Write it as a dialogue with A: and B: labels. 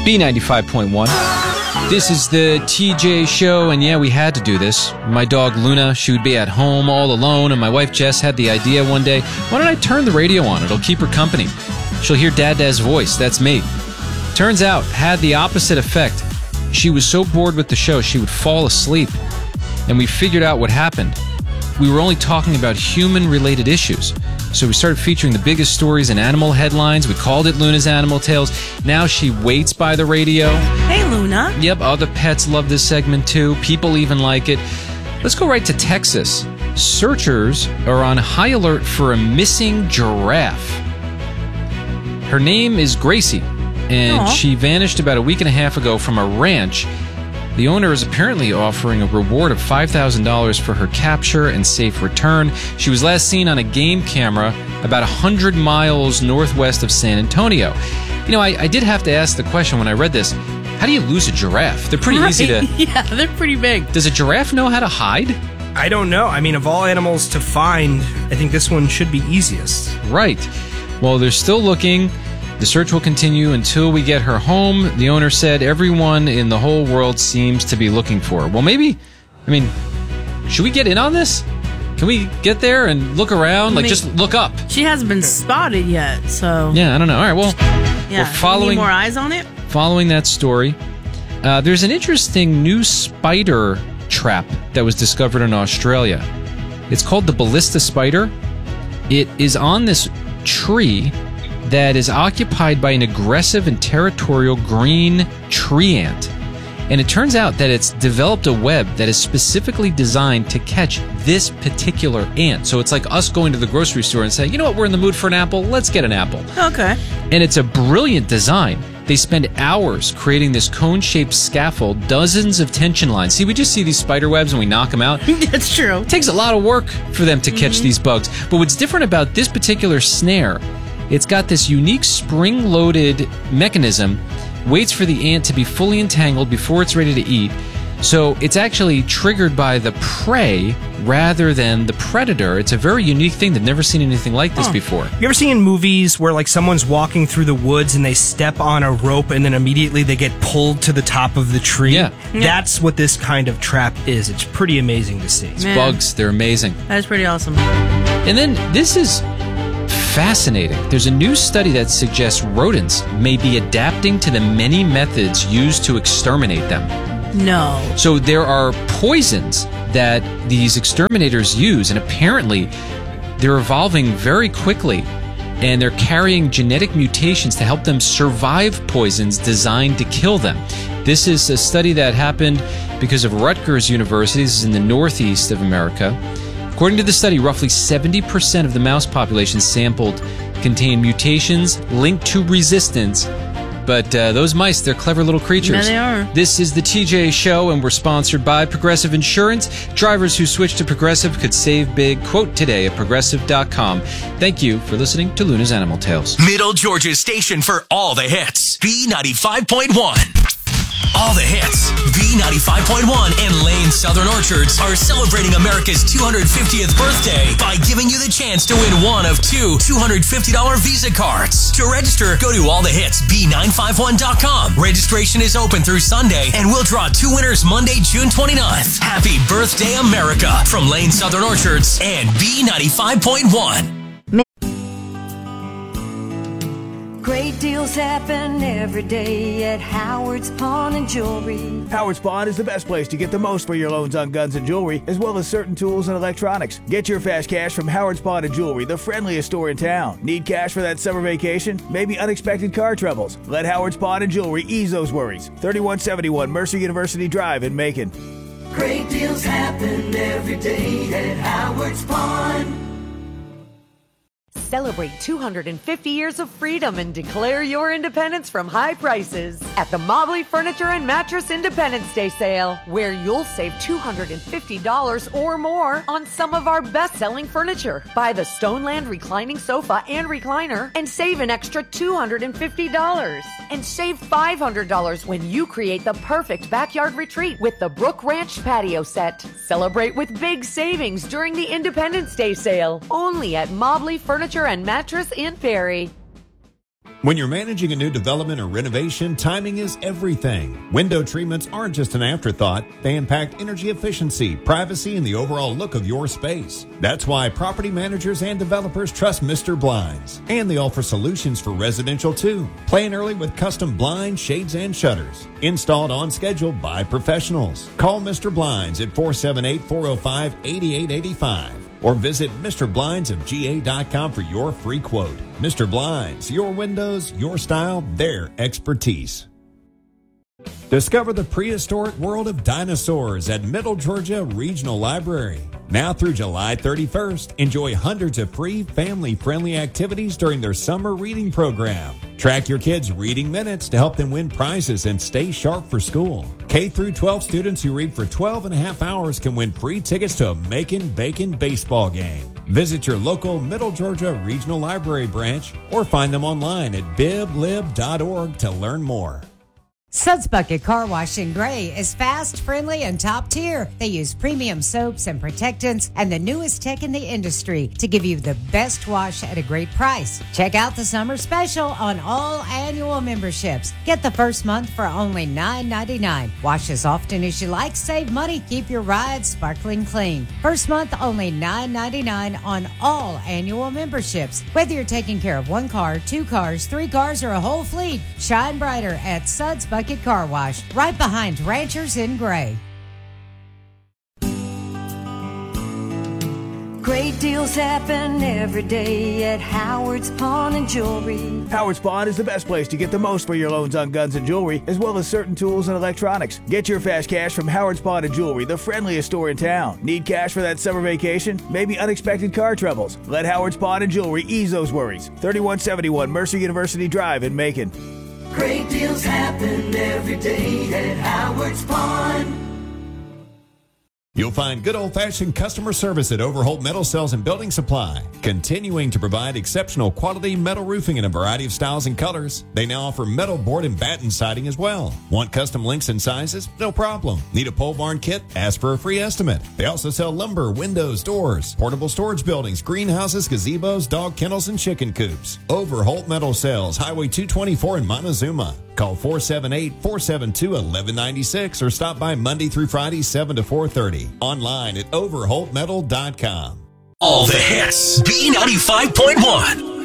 A: B95.1. This is the TJ Show, and yeah, we had to do this. My dog Luna, she would be at home all alone, and my wife Jess had the idea one day, why don't I turn the radio on? It'll keep her company. She'll hear Dad's voice. That's me. Turns out, had the opposite effect. She was so bored with the show, she would fall asleep. And we figured out what happened. We were only talking about human-related issues. So we started featuring the biggest stories in animal headlines. We called it Luna's Animal Tales. Now she waits by the radio.
B: Hey, Luna.
A: Yep, other pets love this segment too. People even like it. Let's go right to Texas. Searchers are on high alert for a missing giraffe. Her name is Gracie, and she vanished about a week and a half ago from a ranch. The owner is apparently offering a reward of $5,000 for her capture and safe return. She was last seen on a game camera about 100 miles northwest of San Antonio. You know, I did have to ask the question when I read this, how do you lose a giraffe? They're pretty easy to...
B: Yeah, they're pretty big.
A: Does a giraffe know how to hide?
C: I don't know. I mean, of all animals to find, I think this one should be easiest.
A: Right. Well, they're still looking. The search will continue until we get her home. The owner said everyone in the whole world seems to be looking for her. Well, maybe, I mean, should we get in on this? Can we get there and look around? Like, just look up.
B: She hasn't been spotted yet, so...
A: Yeah, I don't know. All right, well,
B: yeah,
A: we're following...
B: Need more eyes on it?
A: Following that story. There's an interesting new spider trap that was discovered in Australia. It's called the ballista spider. It is on this tree that is occupied by an aggressive and territorial green tree ant. And it turns out that it's developed a web that is specifically designed to catch this particular ant. So it's like us going to the grocery store and saying, you know what, we're in the mood for an apple, let's get an apple.
B: Okay.
A: And it's a brilliant design. They spend hours creating this cone-shaped scaffold, dozens of tension lines. See, we just see these spider webs and we knock them out.
B: That's true.
A: It takes a lot of work for them to catch these bugs. But what's different about this particular snare, it's got this unique spring-loaded mechanism, waits for the ant to be fully entangled before it's ready to eat. So it's actually triggered by the prey rather than the predator. It's a very unique thing. They've never seen anything like this before.
C: You ever seen in movies where like someone's walking through the woods and they step on a rope and then immediately they get pulled to the top of the tree?
A: Yeah.
C: That's what this kind of trap is. It's pretty amazing to see.
B: Man.
A: Bugs, they're amazing.
B: That's pretty awesome.
A: And then this is fascinating. There's a new study that suggests rodents may be adapting to the many methods used to exterminate them.
B: No.
A: So there are poisons that these exterminators use, and apparently they're evolving very quickly, and they're carrying genetic mutations to help them survive poisons designed to kill them. This is a study that happened because of Rutgers University. This is in the northeast of America. According to the study, roughly 70% of the mouse population sampled contain mutations linked to resistance. But those mice, they're clever little creatures.
B: Yeah, they are.
A: This is the TJ Show, and we're sponsored by Progressive Insurance. Drivers who switch to Progressive could save big. Quote today at Progressive.com. Thank you for listening to Luna's Animal Tales.
D: Middle Georgia's station for all the hits. B95.1. All the hits. B95.1 and Lane Southern Orchards are celebrating America's 250th birthday by giving you the chance to win one of two $250 Visa cards. To register, go to allthehitsb951.com. Registration is open through Sunday, and we'll draw two winners Monday, June 29th. Happy birthday, America, from Lane Southern Orchards and B95.1.
E: Great deals happen every day at Howard's Pawn and Jewelry.
F: Howard's Pawn is the best place to get the most for your loans on guns and jewelry, as well as certain tools and electronics. Get your fast cash from Howard's Pawn and Jewelry, the friendliest store in town. Need cash for that summer vacation? Maybe unexpected car troubles? Let Howard's Pawn and Jewelry ease those worries. 3171 Mercer University Drive in Macon.
E: Great deals happen every day at Howard's Pawn.
G: Celebrate 250 years of freedom and declare your independence from high prices at the Mobley Furniture and Mattress Independence Day sale, where you'll save $250 or more on some of our best-selling furniture. Buy the Stoneland reclining sofa and recliner and save an extra $250. And save $500 when you create the perfect backyard retreat with the Brook Ranch patio set. Celebrate with big savings during the Independence Day sale, only at Mobley Furniture and Mattress in Perry.
H: When you're managing a new development or renovation, timing is everything. Window treatments aren't just an afterthought. They impact energy efficiency, privacy, and the overall look of your space. That's why property managers and developers trust Mr. Blinds. And they offer solutions for residential too. Plan early with custom blinds, shades, and shutters. Installed on schedule by professionals. Call Mr. Blinds at 478-405-8885. Or visit MrBlindsofGA.com for your free quote. Mr. Blinds, your windows, your style, their expertise. Discover the prehistoric world of dinosaurs at Middle Georgia Regional Library. Now through July 31st, enjoy hundreds of free family-friendly activities during their summer reading program. Track your kids' reading minutes to help them win prizes and stay sharp for school. K through 12 students who read for 12 and a half hours can win free tickets to a Macon Bacon baseball game. Visit your local Middle Georgia Regional Library branch or find them online at biblib.org to learn more.
I: Suds Bucket Car Wash in Gray is fast, friendly, and top tier. They use premium soaps and protectants and the newest tech in the industry to give you the best wash at a great price. Check out the summer special on all annual memberships. Get the first month for only $9.99. Wash as often as you like, save money, keep your ride sparkling clean. First month only $9.99 on all annual memberships. Whether you're taking care of one car, two cars, three cars, or a whole fleet, shine brighter at Suds Bucket Car Wash, right behind Ranchers in Gray.
E: Great deals happen every day at Howard's Pawn and Jewelry.
F: Howard's Pawn is the best place to get the most for your loans on guns and jewelry, as well as certain tools and electronics. Get your fast cash from Howard's Pawn and Jewelry, the friendliest store in town. Need cash for that summer vacation? Maybe unexpected car troubles? Let Howard's Pawn and Jewelry ease those worries. 3171 Mercer University Drive in Macon.
J: Great deals happen every day at Howard's Pawn.
H: You'll find good old-fashioned customer service at Overholt Metal Sales and Building Supply, continuing to provide exceptional quality metal roofing in a variety of styles and colors. They now offer metal board and batten siding as well. Want custom lengths and sizes? No problem. Need a pole barn kit? Ask for a free estimate. They also sell lumber, windows, doors, portable storage buildings, greenhouses, gazebos, dog kennels, and chicken coops. Overholt Metal Sales, Highway 224 in Montezuma. Call 478-472-1196 or stop by Monday through Friday, 7 to 4:30. Online at overholtmetal.com.
D: All the hits. B95.1.